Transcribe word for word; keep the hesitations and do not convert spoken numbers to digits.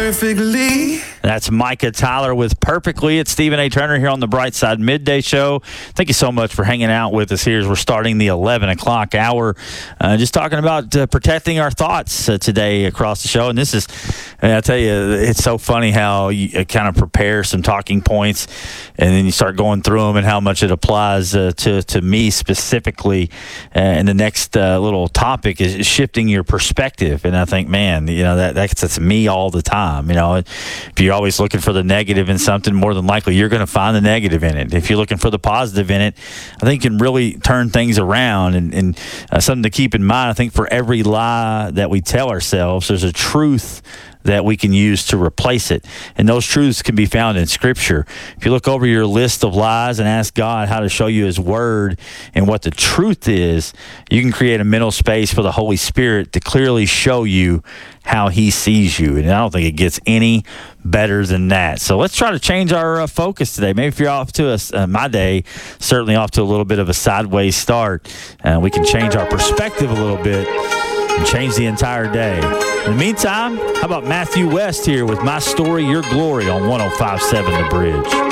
perfectly. That's Micah Tyler with Perfectly. It's Stephen A. Turner here on the Bright Side Midday Show. Thank you so much for hanging out with us here as we're starting the eleven o'clock hour. Uh, just talking about uh, protecting our thoughts uh, today across the show. And this is, I tell you, it's so funny how you uh, kind of prepare some talking points and then you start going through them and how much it applies uh, to, to me specifically. Uh, and the next uh, little topic is shifting your perspective. And I think, man, you know, that that's, that's me all the time. You know, if you're always looking for the negative in something, more than likely you're going to find the negative in it. If you're looking for the positive in it, I think you can really turn things around. And, and uh, something to keep in mind, I think for every lie that we tell ourselves, there's a truth that we can use to replace it. And those truths can be found in Scripture. If you look over your list of lies and ask God how to show you His Word and what the truth is, you can create a mental space for the Holy Spirit to clearly show you how He sees you. And I don't think it gets any better than that. So let's try to change our uh, focus today. Maybe if you're off to a, uh, my day, certainly off to a little bit of a sideways start, uh, we can change our perspective a little bit and change the entire day. In the meantime, how about Matthew West here with My Story, Your Glory on one oh five point seven The Bridge.